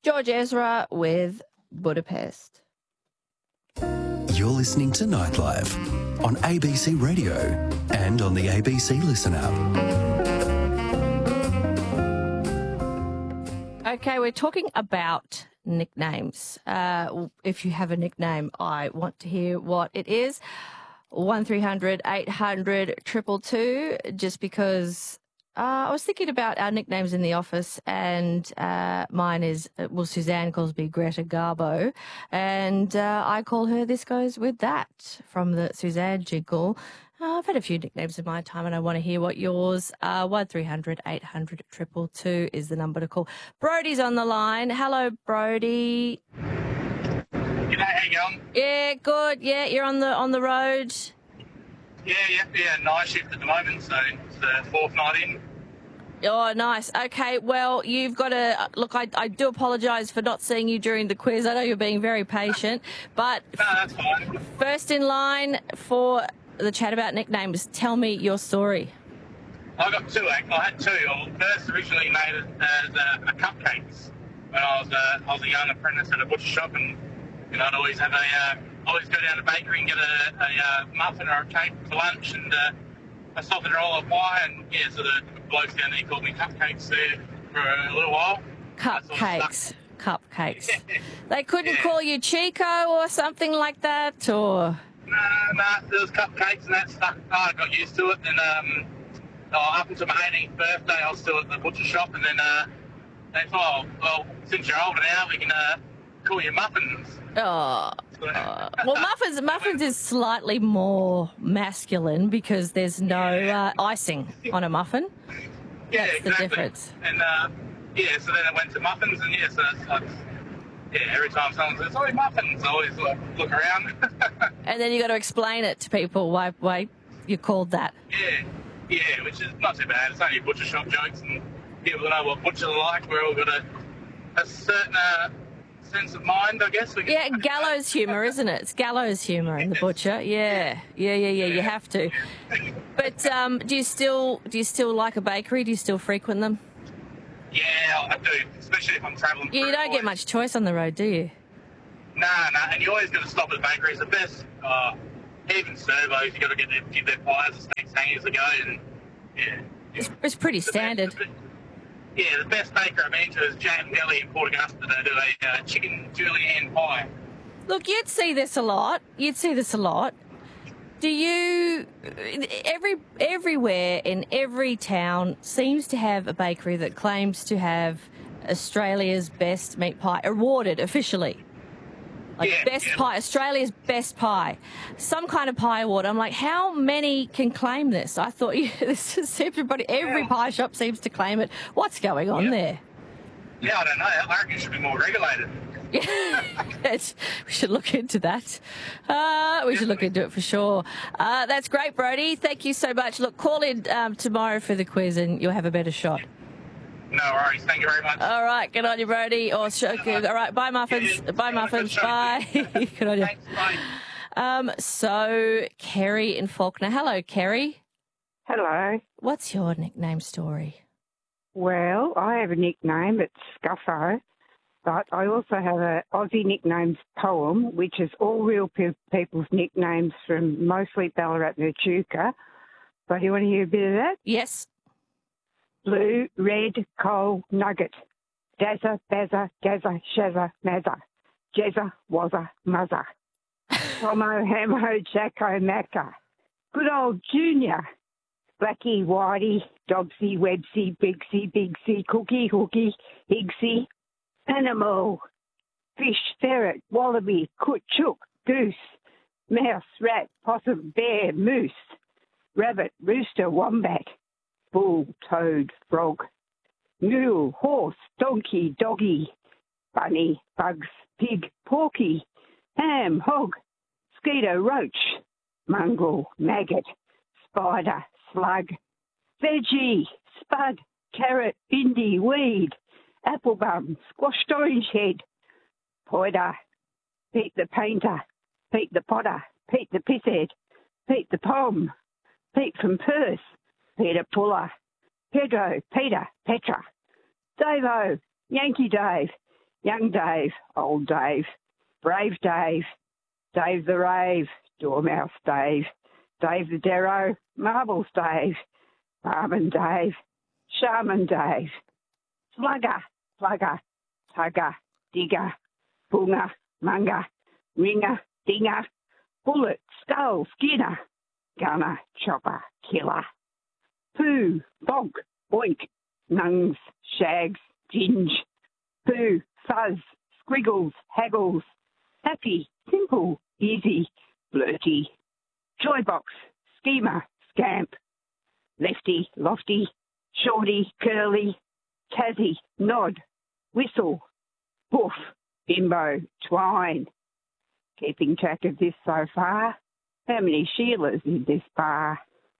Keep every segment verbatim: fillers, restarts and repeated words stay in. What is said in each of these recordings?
George Ezra with Budapest. You're listening to Nightlife on A B C Radio and on the A B C Listen app. Okay, we're talking about nicknames. Uh, if you have a nickname, I want to hear what it is. one three hundred eight hundred two two two, just because uh, I was thinking about our nicknames in the office, and uh, mine is, well, Suzanne calls me Greta Garbo, and uh, I call her This Goes With That from the Suzanne jingle. Uh, I've had a few nicknames in my time, and I want to hear what yours are. one three hundred eight hundred two two two is the number to call. Brody's on the line. Hello, Brody. G'day, how you going? Yeah, good. Yeah, you're on the on the road. Yeah, yeah, yeah, night shift at the moment, so it's the fourth night in. Oh, nice. Okay, well, you've got to... Look, I, I do apologise for not seeing you during the quiz. I know you're being very patient, but... No, that's fine. First in line for the chat about nicknames, tell me your story. I got two, actually. I had two. I was first originally made it as uh, a cupcakes when I was, uh, I was a young apprentice at a butcher shop, and you know, I'd always have a... Uh, always go down to the bakery and get a, a, a muffin or a cake for lunch, and uh, I stopped at a roll of pie, and yeah, so the blokes down there called me Cupcakes there for a little while. Cupcakes. Cupcakes. They couldn't Yeah. call you Chico or something like that, or... No, no, there was cupcakes and that stuff. I got used to it, and um, oh, up until my eighteenth birthday, I was still at the butcher shop, and then uh, they thought, oh, well, since you're older now, we can uh, call you Muffins. Oh, oh. Well, muffins muffins is slightly more masculine because there's no uh, icing on a muffin. Yeah, That's exactly. the difference. And uh, yeah, so then I went to Muffins, and yeah, so it's like, yeah, every time someone says, "Oh, Muffins," I always like, look around. And then you got to explain it to people why why you're called that. Yeah, yeah, which is not too bad. It's only butcher shop jokes, and people know what butchers are like. We're all got a, a certain uh, sense of mind, I guess. We can, Yeah, gallows humour, isn't it? It's gallows humour in the butcher. Yeah, yeah, yeah, yeah. You have to. But um, do you still do you still like a bakery? Do you still frequent them? Yeah, I do, especially if I'm travelling. Yeah, you through, don't get always- much choice on the road, do you? Nah, nah, and you always got to stop at the bakery. It's the best. Uh, even servos, you got to get their, give their pies and steaks hangers a go, and yeah. It's, it's pretty The best- standard. the be- yeah, the best baker I've been to is Jan and Deli in Port Augusta. They do a uh, chicken julienne pie. Look, you'd see this a lot. You'd see this a lot. Do you... Every Everywhere in every town seems to have a bakery that claims to have Australia's best meat pie, awarded officially. Like Yeah, best yeah. pie, Australia's best pie. Some kind of pie award. I'm like, how many can claim this? I thought yeah, this is everybody, every Yeah. pie shop seems to claim it. What's going on Yeah. there? Yeah, I don't know. I reckon it should be more regulated. Yes, we should look into that. Uh, we should look into it for sure. Uh, that's great, Brody. Thank you so much. Look, call in um, tomorrow for the quiz and you'll have a better shot. No worries. Thank you very much. All right, good on you, Brody. Or sh- good. All right, bye, muffins. Yeah, Bye, yeah, muffins. good show. Bye. Good on you. Thanks, bye. Um, so, Kerry in Faulkner. Hello, Kerry. Hello. What's your nickname story? Well, I have a nickname, it's Scuffo, but I also have a Aussie nicknames poem, which is all real pe- people's nicknames from mostly Ballarat and Echuca. But you want to hear a bit of that? Yes. Blue, red, coal, nugget. Dazza, bazza, gazza, shazza, mazza. Jezza, wazza, muzza. Tomo, hamo, jacko, macca. Good old Junior. Blackie, Whitey, Dobsy, Websy, Bigsy, Bigsy, Cookie, Hooky, Higsy, Animal, Fish, Ferret, Wallaby, Coot, Chook, Goose, Mouse, Rat, Possum, Bear, Moose, Rabbit, Rooster, Wombat, Bull, Toad, Frog, Mule, Horse, Donkey, Doggy, Bunny, Bugs, Pig, Porky, Ham, Hog, Skeeter, Roach, Mongrel, Maggot, Spider, Slug, Veggie, Spud, Carrot, Bindi, Weed, Applebum, Squashed Orange Head, Poider, Pete the Painter, Pete the Potter, Pete the Pisshead, Pete the Pom, Pete from Perth, Peter Puller, Pedro, Peter, Petra, Davo, Yankee Dave, Young Dave, old Dave, brave Dave, Dave the Rave, Dormouse Dave, Dave the Darrow, Marbles Dave, Barman Dave, Shaman Dave, Slugger, Slugger, Tugger, Digger, Bunga, Munga, Ringer, Dinger, Bullet, Skull, Skinner, Gunner, Chopper, Killer, Pooh, Bonk, Boink, Nungs, Shags, Ginge, Pooh, Fuzz, Squiggles, Haggles, Happy, Simple, Easy, Blurty, Joybox, Schemer, Scamp, Lefty, Lofty, Shorty, Curly, Tassie, Nod, Whistle, Boof, Bimbo, Twine. Keeping track of this so far? How many Sheilas in this bar?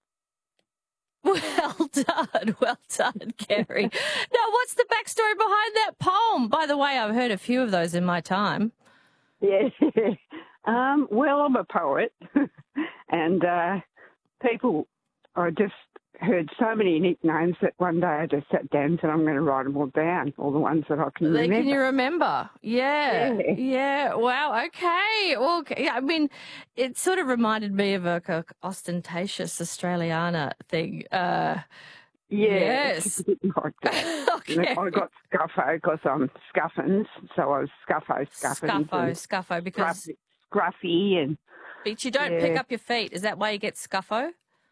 Well done, well done, Kerry. Now, what's the backstory behind that poem? By the way, I've heard a few of those in my time. Yeah, um, well, I'm a poet, and uh, people, I just heard so many nicknames that one day I just sat down and said, I'm going to write them all down, all the ones that I can They, remember. Can you remember? Yeah. Yeah. Yeah. Wow. Okay. Well, okay. Yeah, I mean, it sort of reminded me of a, a ostentatious Australiana thing. Uh, Yeah, Yes. it's a bit like that. Okay. I got Scuffo because I'm Scuffins, so I was Scuffo, Scuffins, Scuffo, and scuffo, because Scruffy, Scruffy and but you don't pick yeah. up your feet. Is that why you get scuffo?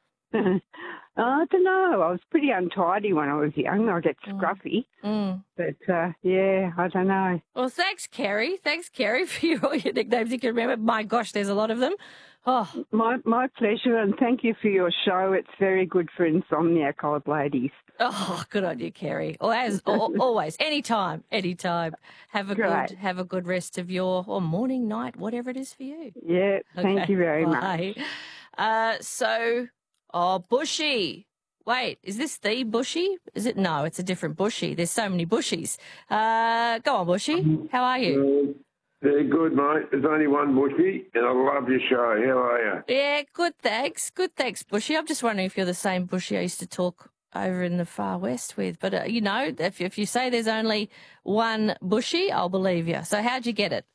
I don't know. I was pretty untidy when I was young. I get Scruffy, Mm. but uh, yeah, I don't know. Well, thanks, Kerry. Thanks, Kerry, for your, all your nicknames you can remember. My gosh, there's a lot of them. Oh, My my pleasure, and thank you for your show. It's very good for insomniac old ladies. oh, good on you, Kerry. Or as al- always, anytime, anytime. Have a Great. good, have a good rest of your or morning, night, whatever it is for you. Yeah, thank Okay, you very bye. much. Uh, so, oh, Bushy. Wait, is this the Bushy? Is it? No, it's a different Bushy. There's so many Bushies. Uh, go on, Bushy. How are you? Yeah, good, mate. There's only one Bushy, and I love your show. How are you? Yeah, good, thanks. Good, thanks, Bushy. I'm just wondering if you're the same Bushy I used to talk over in the far west with. But, uh, you know, if, if you say there's only one Bushy, I'll believe you. So how'd you get it?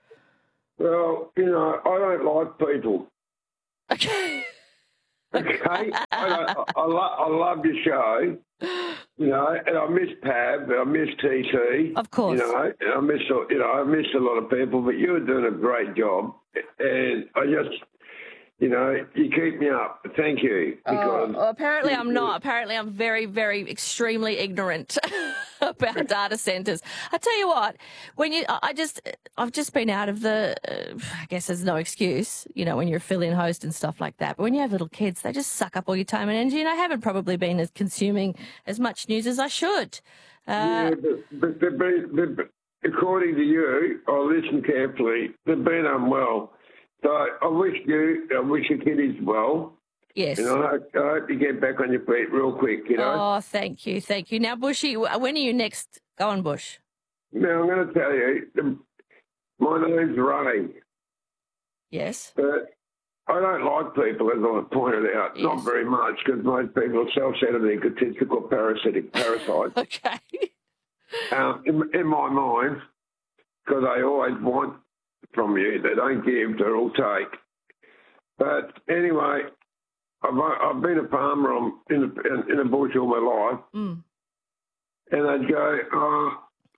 Well, you know, I don't like people. Okay. Okay, I, don't, I, I, lo- I love your show. You know, and I miss Pav, I miss T T. Of course. You know, and I miss, you know, I miss a lot of people, but you're doing a great job, and I just, you know, you keep me up. Thank you. Oh, Because well, apparently I'm not. Apparently I'm very, very extremely ignorant about data centers. I tell you what, when you, I just, I've just been out of the, uh, I guess there's no excuse, you know, when you're a fill-in host and stuff like that. But when you have little kids, they just suck up all your time and energy. And I haven't probably been as consuming as much news as I should. Uh, yeah, but, but they've been, they've been, according to you, I listened carefully. They've been unwell. So I wish you, I wish your kiddies well. yes. And I hope, I hope you get back on your feet real quick, you know. Oh, thank you, thank you. Now, Bushy, when are you next? Go on, Bush. Now, I'm going to tell you, the, my name's Ray, Yes. but I don't like people, as I pointed out, Yes. not very much, because most people are self-centered, egotistical, parasitic parasites. Okay. um, in, in my mind, because they always want from you. They don't give, they all take. But anyway, I've, I've been a farmer on, in, the, in the bush all my life, Mm. and they'd go, oh,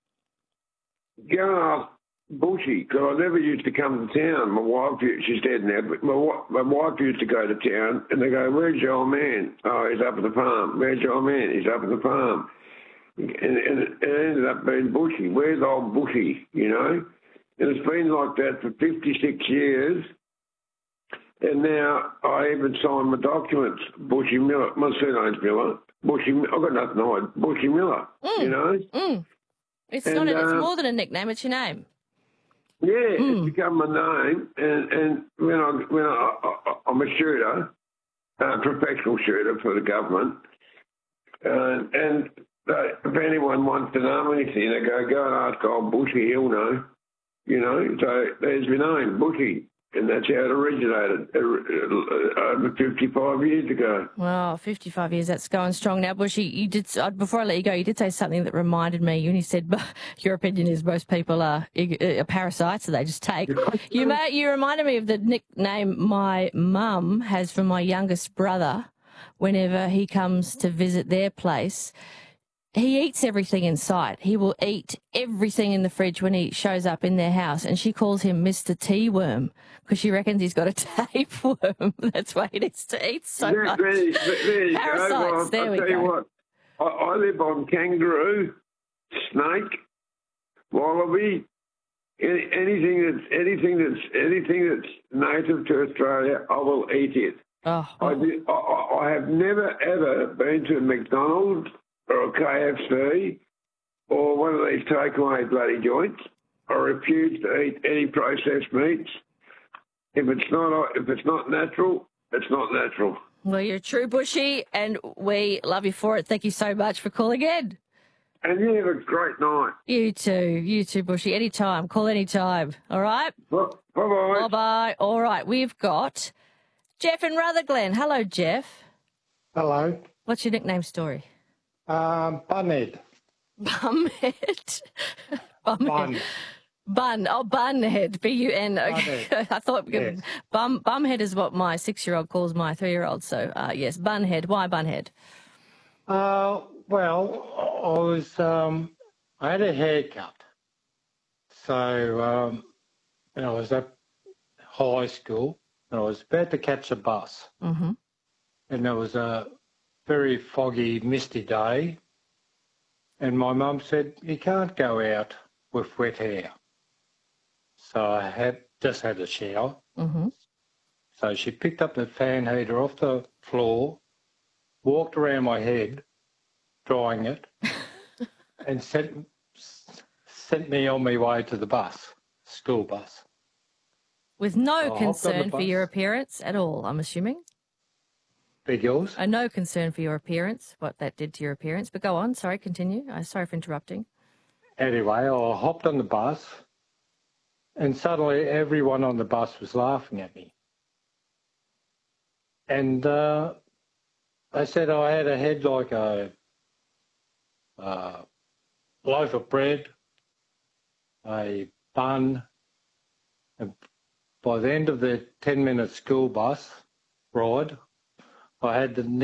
go and ask Bushy, because I never used to come to town. My wife, she's dead now, but my, wi- my wife used to go to town, and they go, where's your old man? Oh, he's up at the farm. Where's your old man? He's up at the farm. And, and it ended up being Bushy. Where's old Bushy, you know? And it's been like that for fifty-six years. And now I even signed my documents, Bushy Miller. My surname's Miller. Bushy, I've got nothing to hide. Bushy Miller, Mm. you know? Mm. It's And, not. A, it's uh, more than a nickname. It's your name. Yeah, Mm. it's become my name. And, and when, I, when I, I, I'm a shooter, a professional shooter for the government, uh, and they, if anyone wants to know anything, they go, go and ask old Bushy, he'll know. You know, so there's my name, Bushy. And that's how it originated uh, over fifty-five years ago. Well, fifty-five years, that's going strong now. Bushy, you did, uh, before I let you go, you did say something that reminded me. You said your opinion is most people are, are parasites, so they just take. You may, you reminded me of the nickname my mum has for my youngest brother whenever he comes to visit their place. He eats everything in sight. He will eat everything in the fridge when he shows up in their house, and she calls him Mister Tea Worm because she reckons he's got a tapeworm. That's why he needs to eat so there, much. There, there you Parasites, go. Well, there I'll we tell go. you what, I, I live on kangaroo, snake, wallaby, any, anything that's anything that's anything that's native to Australia, I will eat it. Oh, I, did, I, I have never ever been to a McDonald's or a K F C or one of these takeaway bloody joints. I refuse to eat any processed meats. If it's not, if it's not natural, it's not natural. well, you're a true Bushy, and we love you for it. Thank you so much for calling in. And you have a great night. You too. You too, Bushy. Anytime. Call anytime. All right? Bye-bye. Bye-bye. All right. We've got Jeff in Rutherglen. Hello, Jeff. Hello. What's your nickname story? Um, Bunhead. Bumhead. Bumhead. Bun. Bun. Oh, Bunhead. B U N. Okay. Bunhead. I thought Yes. bum Bumhead is what my six-year-old calls my three-year-old. So, uh, yes, Bunhead. Why Bunhead? Uh, well, I was, um, I had a haircut. So, um, and I was at high school and I was about to catch a bus. Mm-hmm. And there was a very foggy, misty day. And my mum said, you can't go out with wet hair. So I had just had a shower. Mm-hmm. So she picked up the fan heater off the floor, walked around my head, drying it, and sent, sent me on my way to the bus, school bus. With no So I hopped on the concern for bus. your appearance at all, I'm assuming? Big yours? Uh, no concern for your appearance, what that did to your appearance. But go on. Sorry, continue. I'm sorry for interrupting. Anyway, I hopped on the bus, and suddenly everyone on the bus was laughing at me. And uh, they said I had a head like a uh, loaf of bread, a bun, and by the end of the ten-minute school bus ride, I had the